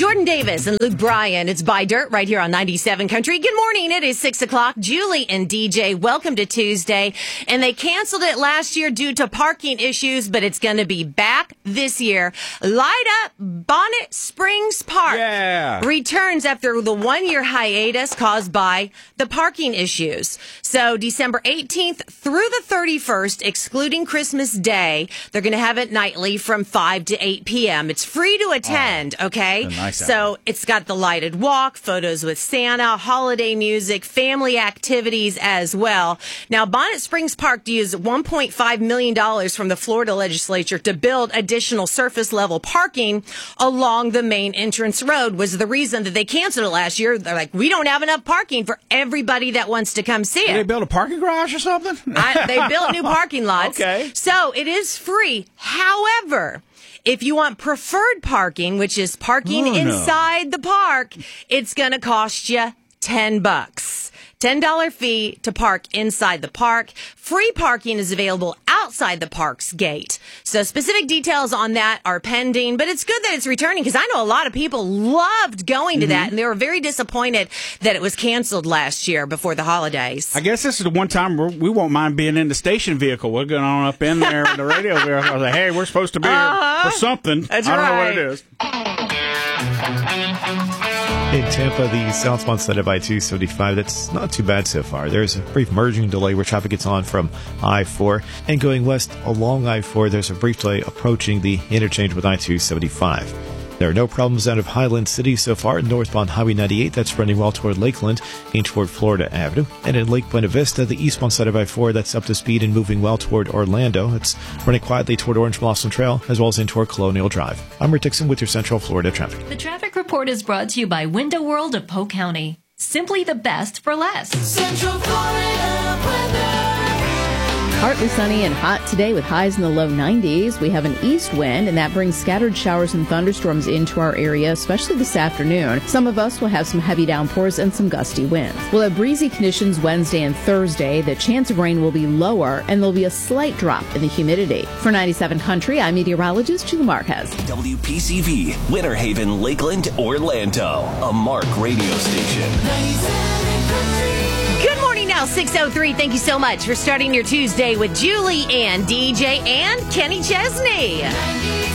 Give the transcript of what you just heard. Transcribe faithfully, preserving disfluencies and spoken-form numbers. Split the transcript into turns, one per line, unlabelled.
Jordan Davis and Luke Bryan. It's Buy Dirt right here on ninety-seven Country. Good morning. It is six o'clock. Julie and D J, welcome to Tuesday. And they canceled it last year due to parking issues, but it's going to be back this year. Light Up Bonnet Springs Park
yeah.
returns after the one-year hiatus caused by the parking issues. So December eighteenth through the thirty-first, excluding Christmas Day, they're going to have it nightly from five to eight p.m. It's free to attend, oh, okay?
Nice
so it's got the lighted walk, photos with Santa, holiday music, family activities as well. Now, Bonnet Springs Park used one point five million dollars from the Florida legislature to build additional surface level parking along the main entrance road. Was the reason that they canceled it last year. They're like, we don't have enough parking for everybody that wants to come see it.
Did they build a parking garage or something?
I, they built new parking lots.
Okay.
So it is free. However, if you want preferred parking, which is parking
oh,
inside
no.
the park, it's going to cost you ten bucks. ten dollars fee to park inside the park. Free parking is available outside the park's gate. So specific details on that are pending, but it's good that it's returning because I know a lot of people loved going to mm-hmm. that, and they were very disappointed that it was canceled last year before the holidays.
I guess this is the one time we won't mind being in the station vehicle. We're going on up in there with the radio there. I was like, hey, we're supposed to be
uh-huh.
here for something.
That's
I don't
right.
know what it is.
In Tampa, the southbound side of I two seventy-five, that's not too bad so far. There's a brief merging delay where traffic gets on from I four. And going west along I four, there's a brief delay approaching the interchange with I two seventy-five. There are no problems out of Highland City so far. Northbound Highway ninety-eight, that's running well toward Lakeland and toward Florida Avenue. And in Lake Buena Vista, the eastbound side of I four, that's up to speed and moving well toward Orlando. It's running quietly toward Orange Blossom Trail, as well as in toward Colonial Drive. I'm Rick Dixon with your Central Florida traffic.
The traffic report is brought to you by Window World of Polk County. Simply the best for less.
Central Florida weather.
Partly sunny and hot today with highs in the low nineties. We have an east wind, and that brings scattered showers and thunderstorms into our area, especially this afternoon. Some of us will have some heavy downpours and some gusty winds. We'll have breezy conditions Wednesday and Thursday. The chance of rain will be lower, and there'll be a slight drop in the humidity. For ninety-seven Country, I'm meteorologist Julie Marquez.
W P C V, Winter Haven, Lakeland, Orlando, a Mark radio station.
ninety-seven Country.
Good morning now, six oh three. Thank you so much for starting your Tuesday with Julie and D J and Kenny Chesney.